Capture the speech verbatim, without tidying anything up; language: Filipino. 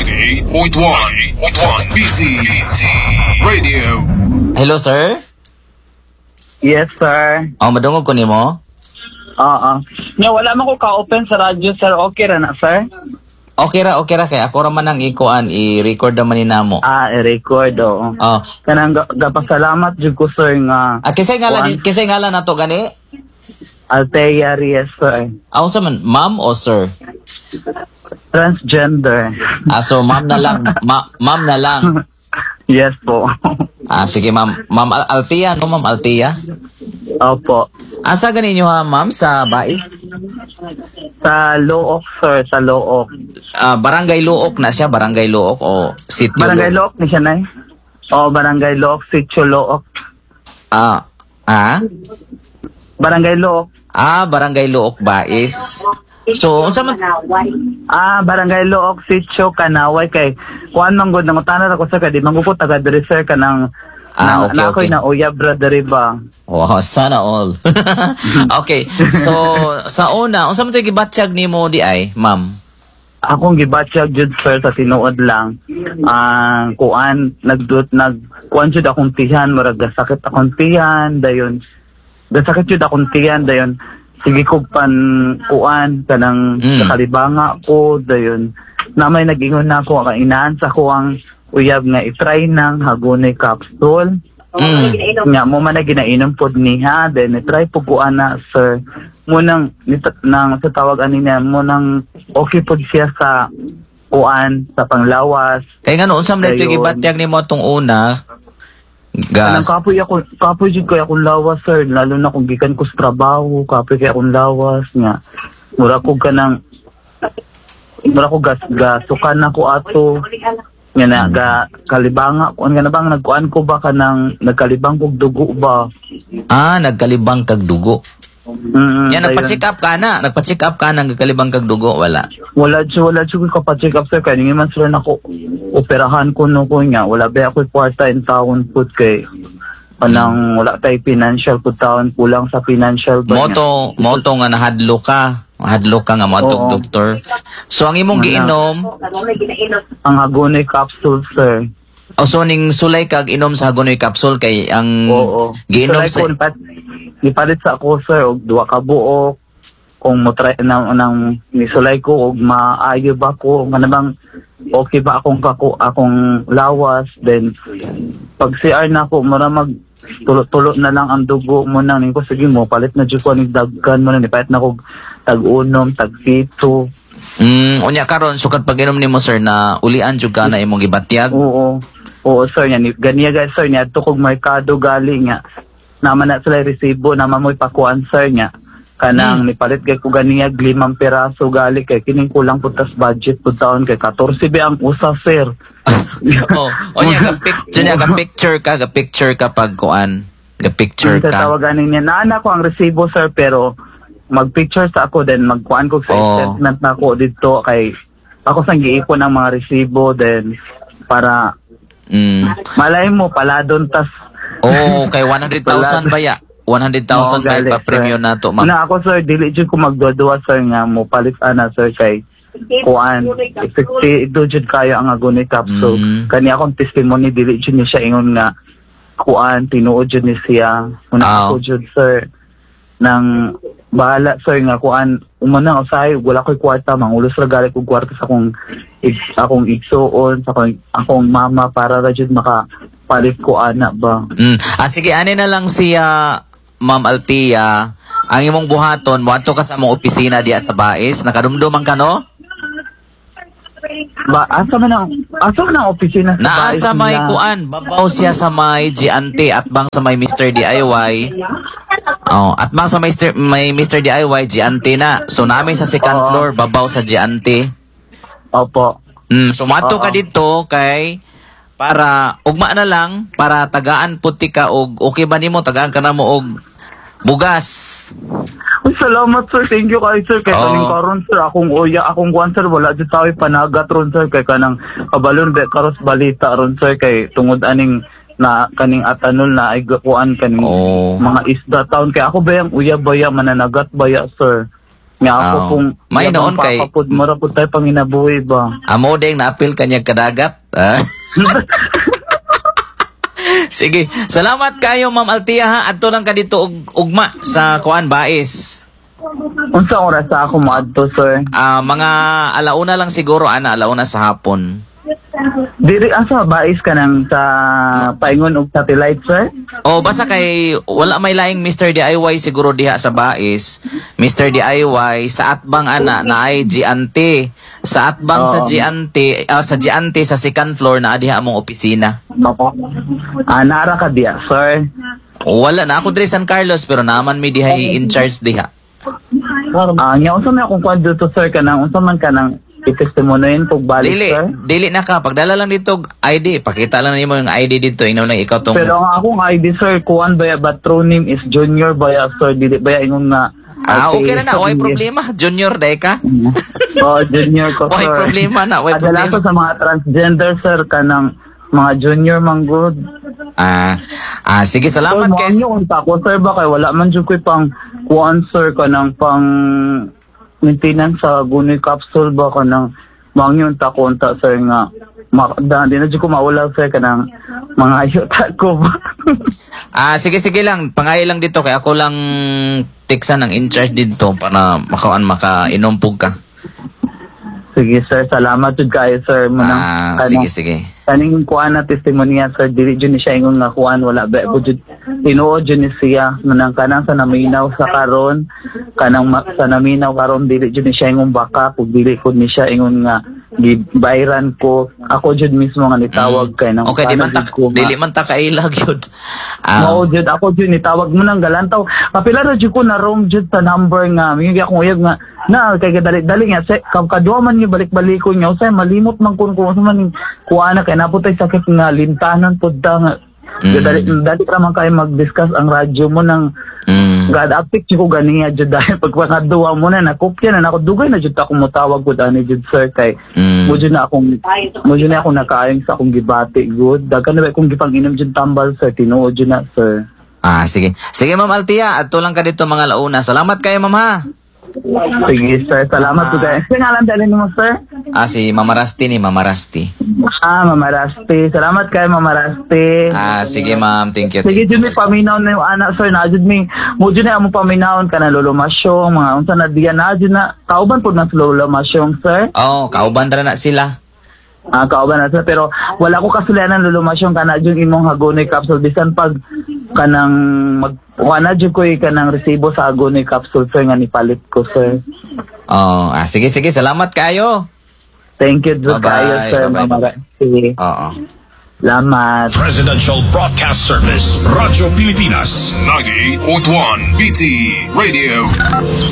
ninety-eight point one B T Radio. Hello, sir? Yes, sir. Oh, madungog ko nimo? Oo. Nga, wala man ko ka-open sa radyo, sir. Okay ra na, sir? Okay ra, okay ra. Kaya ako raman ang ikuan, i-record naman ni namo. Ah, i-record, oo. Oh. Kanang ga- gapasalamat jud ko, sir, nga Ah, kisay ngalan, kisay ngalan na to gani? Althea Reyes, sir. Ako sa man, ma'am o sir? Transgender. Ah, so ma'am na lang. Ma ma'am na lang. Yes po. Ah, sige ma'am. Ma'am Al Althea, no ma'am Althea? Opo. Asa ganin nyo ha, ma'am, sa Bais? Sa Look, sir. Sa Look. Ah, Barangay Luok na siya, Barangay Luok o Sitio Barangay Luok? Look ni siya, nay? Oo, Barangay Look, Sitio Look. Ah, ah? Barangay Look. Ah, Barangay Luok, Bais. So, unsa man? Ah, Barangay Look, Sitio, Kanaway. Kay, kuan man gud nangutan ako, sir. Kay, di man ko taga diri, sir, ka ng Ah, okay, na, okay. na uyab, brother, ba? Wow, sana all. Okay, so, sa una, unsa man ito gibatsyag ni mo di ay, ma'am? Akong gibatsyag jud, sir, sa tinuod lang. Ang kuan nagdut nag kuan jud akong tiyan, murag gasakit akong tiyan, dayon. Gasakit jud akong tiyan, dayon. Sige ko pan kuan kanang Mm. nakalibanga ko, dayon. Na may nag-ingon na ako ang inaan sa ko ang uyab nga i-try nang hagunay capsule. Mm. Nga mo man na ginainom pod niha, then i-try po ko ana, sir. Munang nit- nang sa tawag ani niya, munang okay pod siya sa kuan sa panglawas. Kaya nga no, unsa man ito Ayun. gibatyag ni mo tong una? Kanang Gas. kapoy ako, kapoy jud kay akong lawas, sir, lalo na kung gikan ko sa trabaho, kapoy kay akong lawas nga. Mura ko kanang mura ko gas gasukan na ko ato. Nga na ga kalibanga ko nga na bang nagkuan ko ba kanang nagkalibang kog dugo ba. Ah, nagkalibang kag dugo. Mm, Yan, ayun. nagpa-check up ka na. Nagpa-check up ka na, nagkalibang kag dugo. Wala. Wala siya, wala siya ko pa-check up, sir. Kaya hindi man sila nako operahan ko no ko nga. Wala ba ako kwarta in taon po kay panang wala tayo financial po taon. Kulang sa financial ba niya. Moto, moto nga nahadlo ka. Hadlo ka nga mo Oo. doktor. So ang imong Wala. giinom, Ang hagunay capsule, sir. o so ning sulay kag inom sa hagonoy capsule kay ang Oo. giinom So, sa like, pat, ipalit sa ako, sir, og duwa ka buok. Kung mo try nang nang nisulay ko og maayo ba ko, nga bang okay ba akong kako akong lawas, then pag C R na ako mura mag tulo-tulo na lang ang dugo mo nang ko, sige mo palit na jud ko ni daggan mo na ni palit na ko tag-unom, tag-pito. Mm, unya karon sukat pag inom nimo sir na ulian jud ka na imong gibatyag. Oo. Oo, sir, yan. Ganiya, guys, sir, niya. Ito kong merkado galing, nga. Naman na sila resibo, naman mo'y pakuan, sir, niya. Kanang, Hmm. nipalit kay ko ganiya, limang piraso gali, kay kining kulang po tas budget po taon, kay fourteen ba ang usa, sir. Oh, unya ga picture ga picture ka, ga picture ka pag kuan. Ga picture Sa ka. tawagan niya, naana ko ang resibo, sir, pero mag-picture sa ako, then magkuan ko sa Oh. statement na ako dito, kay ako sang giipon ng mga resibo, then para Mm. malay mo, pala doon, tas Oh, kay one hundred thousand ba ya? one hundred thousand Oo, ba gali, pa premium sir. na to, ma'am? Na ako, sir, dili dyan ko magdodua, sir, nga mo palit ana, sir, kay kuan fifty do jud kayo ang agunay capsule. Mm. Kani akong testimony dili jud ni siya ingon nga kuan tinuod jud ni siya. Una Ah. ako jud, sir, nang bahala, sir, nga kuan umana usahay wala ko'y kwarta, mangulos ra gali kog kwarta sa akong ig- akong igsuon, sa akong akong mama para ra jud maka palit ko ana ba. Mm. Ah, sige, ani na lang siya, Ma'am Althea. Ang imong buhaton, moadto ka sa mong opisina diya sa Bais. Nakadumduman ka, no? Ba, asa man ang asa man ang opisina Naa Bais sa may nila? kuan, babaw siya sa may Giante at bang sa may mister D I Y. Oh, at bang sa may mister may mister D I Y Giante na. So namin sa second Oo. floor babaw sa Giante. Opo. Mm, so mato ka Oo. dito kay para ugma na lang para tagaan puti ka og okay ba nimo tagaan ka na mo og bugas. Uy, salamat, sir. Thank you kay sir. Kay Oo. kaning karon, sir, akong uya, akong kuan, sir, wala dyan tayo panagat ron, sir. Kay kanang kabalon, be, karos balita ron, sir. Kay tungod aning na kaning atanol na ay kuan kaning Oh. mga isda taon. Kay ako ba yung uya baya, mananagat baya, sir. Nga ako Oh. kung May noon kay- papapod mo ra po tayo panginabuhi ba. Amo ding naapil kanya kadagat. Ah. Sige, salamat kayo Ma'am Altia ha. Adto lang ka dito og ugma sa kuan Bais. Unsa oras sa ako maadto sir? Ah, mga alauna lang siguro ana, alauna sa hapon. Diri asa bais ka nang sa paingon og satellite sir? O basta kay wala may laing Mister D I Y siguro diha sa Bais. Mister D I Y sa atbang ana na ay Giante. Sa atbang sa Oo. Giante, ah, sa Giante sa second floor na diha among opisina. Opo. Ah, nara ka diya sir. Wala na ako diri San Carlos pero naman mi diha in charge diha. Ah, nya unsa man akong kwan dito sir kanang unsa man kanang i-testimonian pag balik Dili, sir? dili na ka pagdala lang dito og I D, pakita lang nimo yung I D dito, inaw lang ikaw tong Pero ang akong I D sir kuan baya but true name is Junior baya sir dili baya ingon nga. Ah, okay na na, way problema. Junior day ka. Oh, Junior ko sir. Way problema na, way Adala problema. ko sa mga transgender sir kanang mga junior man good. Ah, ah sige, salamat Sir, kay mo kung tako sir ba kay wala man jud koy pang kuan sir kanang pang maintenance sa gunay capsule ba kanang mangyon ta konta sir nga ma, da, di na jud ko mawala sir kanang mga ayuta ko ba. Ah, sige sige lang, pangay lang dito kay ako lang tiksan ng in charge dito para makaan makainom pug ka. Sige sir, salamat jud kayo sir manang Ah, kanang- sige sige. kaning kuan na testimonya sir dili jud ni siya ingon nga kuan wala ba po jud tinuod jud ni siya manang kanang sa naminaw sa karon kanang ma- sa naminaw karon dili jud ni siya ingon baka kung dili ko ni siya ingon nga gibayran ko ako jud mismo nga nitawag kay nang Okay, di man ta, sana jud ko nga- dili man ta kailag yun. Ah, Mao jud ako jud nitawag mo nang galantaw. Kapila ra jud ko na roam jud sa number nga. Mingi akong uyab nga na kay dali-dali nga say kadua man ni balik-balik ko nya usay malimot man kun ko man kuha na kay naputay sakit nga lintanan pud ta nga. Mm. Dali dali ra man kay mag-discuss ang radyo mo nang mm, God update ko ganiya jud dahil pagpakaduwa mo na nakopya na nako dugay na jud ta ko motawag gud ani jud sir kay mm. mo jud na akong mo jud na akong nakaayong sa akong gibati good daghan na ba akong gipang-inom jud tambal sir tinuod jud na sir. Ah, sige. Sige Ma'am Altia, adto lang ka dito mga launa. Salamat kayo Ma'am ha. Sige sir, salamat po kayo. Sino nga lang dalhin mo sir? Ah, si Mama Rasti ni Mama Rasti. Ah, Mama Rasti. Salamat kayo Mama Rasti. Ah, sige Ma'am, thank you. Sige, thank you. dyan may paminaw na yung anak sir na dyan may mo dyan na mo paminawon ka na lulumasyong mga unsa na diyan na dyan na kauban po na sa lulumasyong sir. Oh, kauban ra na sila. Ah, kauban na sir pero wala ko kasulanan lulumasyong ka na dyan imong hagonay capsule bisan pag kanang mag wala dyan ko kanang resibo sa hagonay capsule sir nga nipalit ko sir. Oh, ah, sige sige, salamat kayo. Thank you dyan Bye-bye, kayo sir bye-bye, Mama bye-bye. Rasti. Oo. Salamat. Presidential Broadcast Service, Radyo Pilipinas. ninety point one B T Radio.